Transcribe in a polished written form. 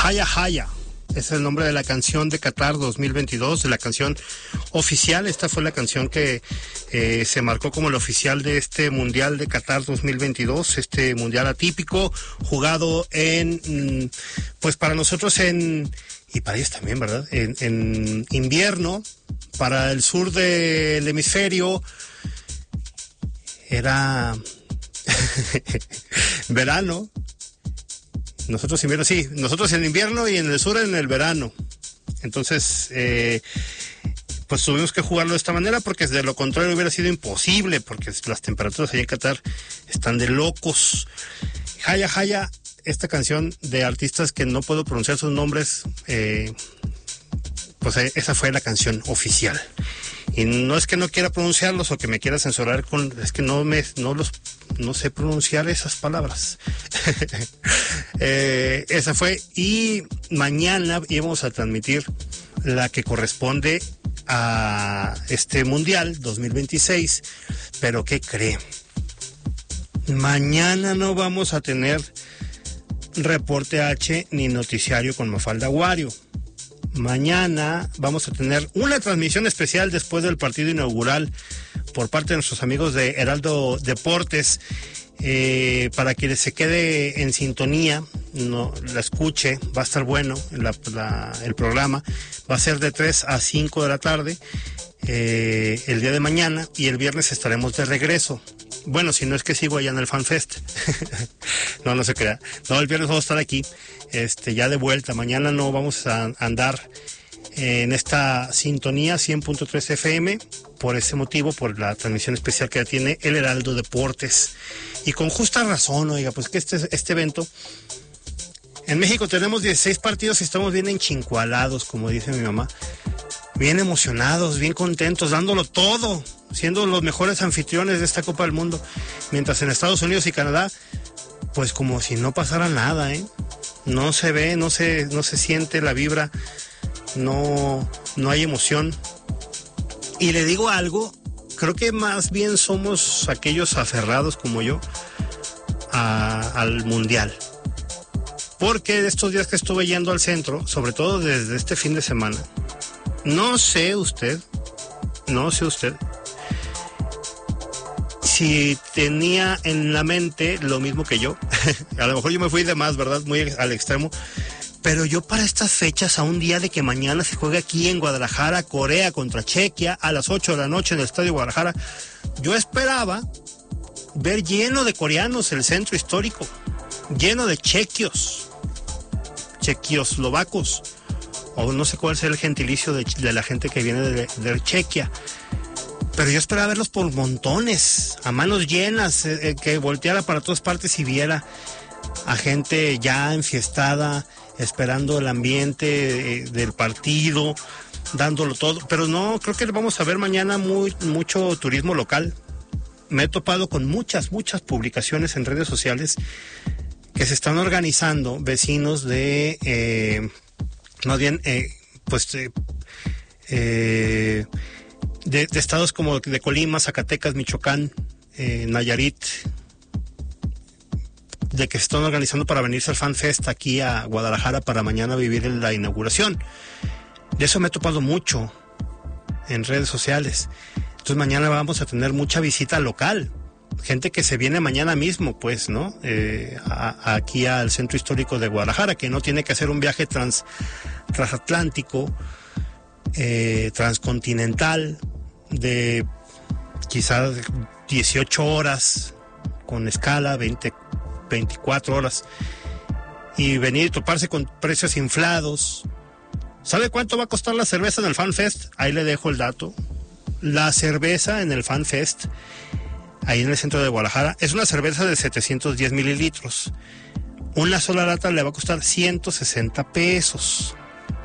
Jaya Jaya. Es el nombre de la canción de Qatar 2022, de la canción oficial. Esta fue la canción que se marcó como la oficial de este Mundial de Qatar 2022, este Mundial atípico, jugado pues para nosotros y para ellos también, ¿verdad? En invierno, para el sur del hemisferio, era verano. Nosotros invierno, sí, nosotros en invierno y en el sur en el verano. Entonces, pues tuvimos que jugarlo de esta manera porque de lo contrario hubiera sido imposible, porque las temperaturas allá en Qatar están de locos. Jaya Jaya, esta canción de artistas que no puedo pronunciar sus nombres, pues esa fue la canción oficial. Y no es que no quiera pronunciarlos o que me quiera censurar es que no sé pronunciar esas palabras. Esa fue, y mañana íbamos a transmitir la que corresponde a este Mundial 2026, pero ¿qué cree? Mañana no vamos a tener Reporte H ni noticiario con Mafalda Wario. Mañana vamos a tener una transmisión especial después del partido inaugural por parte de nuestros amigos de Heraldo Deportes, para que se quede en sintonía, la escuche, va a estar bueno el programa, va a ser de 3 a 5 de la tarde el día de mañana, y el viernes estaremos de regreso. Bueno, si no es que sigo allá en el FanFest. No se crea. No, el viernes vamos a estar aquí, ya de vuelta. Mañana no vamos a andar en esta sintonía 100.3 FM, por ese motivo, por la transmisión especial que tiene el Heraldo Deportes. Y con justa razón, oiga, pues que este evento, en México tenemos 16 partidos y estamos bien enchincualados, como dice mi mamá, bien emocionados, bien contentos, dándolo todo, siendo los mejores anfitriones de esta Copa del Mundo, mientras en Estados Unidos y Canadá, pues como si no pasara nada, no se ve, no se siente la vibra, no hay emoción. Y le digo algo, creo que más bien somos aquellos aferrados como yo al Mundial. Porque de estos días que estuve yendo al centro, sobre todo desde este fin de semana, no sé usted si tenía en la mente lo mismo que yo. A lo mejor yo me fui de más, ¿verdad? Muy al extremo. Pero yo para estas fechas, a un día de que mañana se juegue aquí en Guadalajara, Corea contra Chequia, a las 8 de la noche en el Estadio Guadalajara, yo esperaba ver lleno de coreanos el centro histórico, lleno de chequioslovacos, o no sé cuál sea el gentilicio de la gente que viene de Chequia. Pero yo esperaba verlos por montones, a manos llenas, que volteara para todas partes y viera a gente ya enfiestada, esperando el ambiente del partido, dándolo todo. Pero no, creo que vamos a ver mañana mucho turismo local. Me he topado con muchas publicaciones en redes sociales que se están organizando vecinos de estados como de Colima, Zacatecas, Michoacán, Nayarit, de que se están organizando para venirse al FanFest aquí a Guadalajara para mañana vivir la inauguración. De eso me he topado mucho en redes sociales. Entonces mañana vamos a tener mucha visita local, gente que se viene mañana mismo, pues, ¿no? Aquí al centro histórico de Guadalajara, que no tiene que hacer un viaje transatlántico, transcontinental, de quizás 18 horas con escala, 24 horas, y venir y toparse con precios inflados. ¿Sabe cuánto va a costar la cerveza en el FanFest? Ahí le dejo el dato. La cerveza en el FanFest, ahí en el centro de Guadalajara, es una cerveza de 710 mililitros. Una sola lata le va a costar 160 pesos.